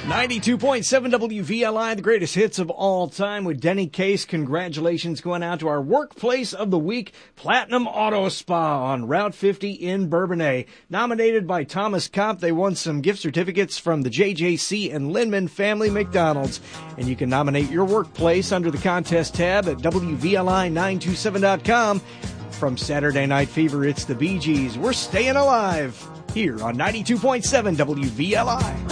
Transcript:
92.7 WVLI, the greatest hits of all time with Denny Case. Congratulations going out to our Workplace of the Week, Platinum Auto Spa on Route 50 in Bourbonnais. Nominated by Thomas Kopp, they won some gift certificates from the JJC and Lindman Family McDonald's. And you can nominate your workplace under the contest tab at WVLI927.com. From Saturday Night Fever, it's the Bee Gees. We're staying alive here on 92.7 WVLI.